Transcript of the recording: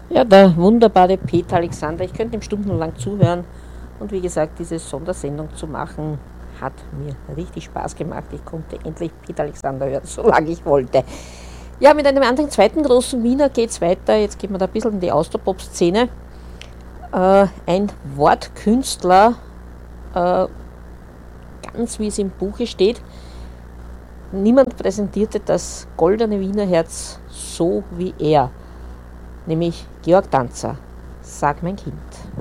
Ja, der wunderbare Peter Alexander. Ich könnte ihm stundenlang zuhören. Und wie gesagt, diese Sondersendung zu machen, hat mir richtig Spaß gemacht. Ich konnte endlich Peter Alexander hören, solange ich wollte. Ja, mit einem anderen zweiten großen Wiener geht es weiter. Jetzt geht man da ein bisschen in die Austropop-Szene. Ein Wortkünstler, äh, ganz wie es im Buche steht. Niemand präsentierte das goldene Wiener Herz so wie er, nämlich Georg Danzer. Sag mein Kind.